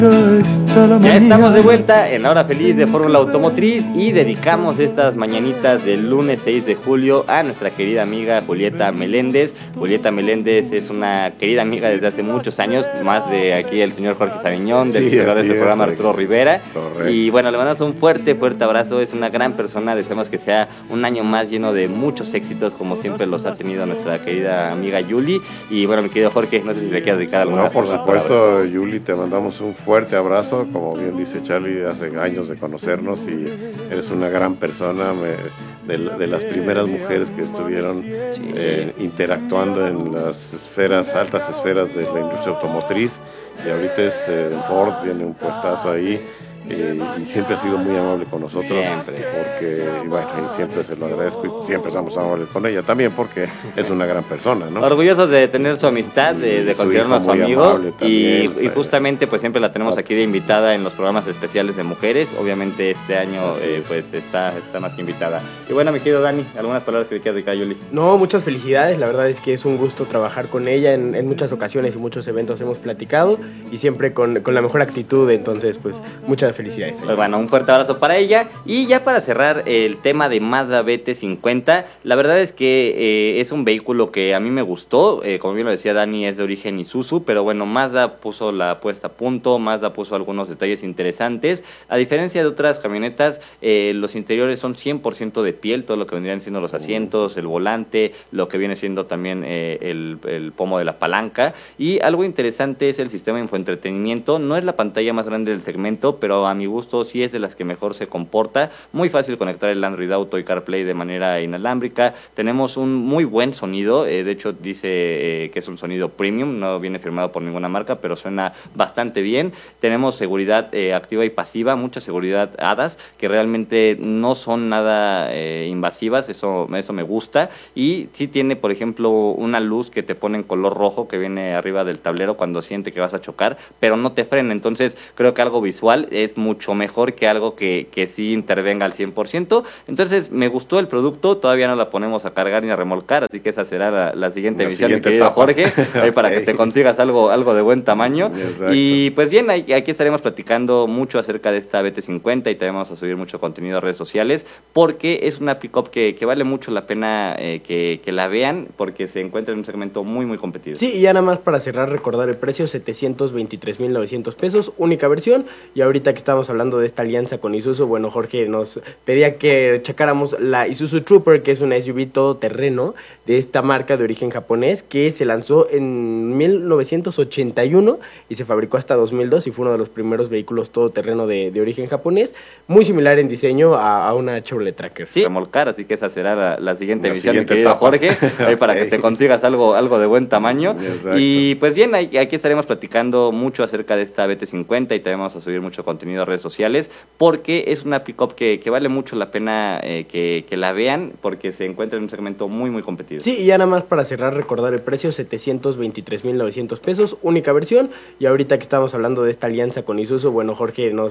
Ya estamos de vuelta en la hora feliz de Fórmula Automotriz y dedicamos estas mañanitas del lunes 6 de julio a nuestra querida amiga Julieta Meléndez. Julieta Meléndez es una querida amiga desde hace muchos años, más de aquí el señor Jorge Saviñón, del director de este programa Arturo Rivera. Correcto. Y bueno, le mandamos un fuerte abrazo, es una gran persona, deseamos que sea un año más lleno de muchos éxitos como siempre los ha tenido nuestra querida amiga Yuli. Y bueno, mi querido Jorge, no sé si le quieres dedicar alguna por supuesto, Yuli, te mandamos un fuerte abrazo. Como bien dice Charlie, hace años de conocernos y eres una gran persona, de las primeras mujeres que estuvieron interactuando en las altas esferas de la industria automotriz, y ahorita es Ford, tiene un puestazo ahí. Y siempre ha sido muy amable con nosotros, porque bueno, y siempre se lo agradezco, y siempre somos amables con ella también, porque es una gran persona, ¿no? Orgullosos de tener su amistad, de considerarnos su amigo, y justamente pues siempre la tenemos aquí de invitada en los programas especiales de mujeres. Obviamente este año pues está más que invitada. Y bueno, mi querido Dani, ¿algunas palabras que le quieras dedicar a Yuli? No, muchas felicidades, la verdad es que es un gusto trabajar con ella, en muchas ocasiones y muchos eventos hemos platicado, y siempre con la mejor actitud, entonces pues muchas felicidades. Pues bueno, un fuerte abrazo para ella. Y ya para cerrar el tema de Mazda BT50, la verdad es que es un vehículo que a mí me gustó, como bien lo decía Dani, es de origen Isuzu, pero bueno, Mazda puso la puesta a punto, Mazda puso algunos detalles interesantes. A diferencia de otras camionetas, los interiores son 100% de piel, todo lo que vendrían siendo los asientos, el volante, lo que viene siendo también el pomo de la palanca. Y algo interesante es el sistema de infoentretenimiento. No es la pantalla más grande del segmento, pero a mi gusto sí es de las que mejor se comporta. Muy fácil conectar el Android Auto y CarPlay de manera inalámbrica. Tenemos un muy buen sonido, de hecho dice que es un sonido premium, no viene firmado por ninguna marca, pero suena bastante bien. Tenemos seguridad activa y pasiva, mucha seguridad ADAS, que realmente no son nada invasivas, eso me gusta. Y sí tiene, por ejemplo, una luz que te pone en color rojo, que viene arriba del tablero cuando siente que vas a chocar, pero no te frena. Entonces creo que algo visual es mucho mejor que algo que sí intervenga al 100%. Entonces me gustó el producto, todavía no la ponemos a cargar ni a remolcar, así que esa será la siguiente emisión, mi querido Jorge, ahí para que te consigas algo de buen tamaño. Exacto. Y pues bien, aquí estaremos platicando mucho acerca de esta BT50 y también vamos a subir mucho contenido a redes sociales, porque es una pick-up que vale mucho la pena que la vean, porque se encuentra en un segmento muy competido. Sí, y ya nada más para cerrar, recordar el precio, 723,900 pesos, única versión. Y ahorita que estamos hablando de esta alianza con Isuzu, bueno, Jorge nos pedía que checáramos la Isuzu Trooper, que es una SUV todoterreno de esta marca de origen japonés, que se lanzó en 1981 y se fabricó hasta 2002 y fue uno de los primeros vehículos todoterreno de origen japonés, muy similar en diseño a una Chevrolet Tracker. Sí, remolcar, así que esa será la siguiente emisión, mi querido Jorge, ahí para que te consigas algo de buen tamaño. Exacto. Y pues bien, aquí estaremos platicando mucho acerca de esta BT50 y también vamos a subir mucho contenido a redes sociales, porque es una pick-up que vale mucho la pena que la vean, porque se encuentra en un segmento muy competido. Sí, y ya nada más para cerrar, recordar el precio, 723,900 pesos, única versión. Y ahorita que estamos hablando de esta alianza con Isuzu, bueno, Jorge nos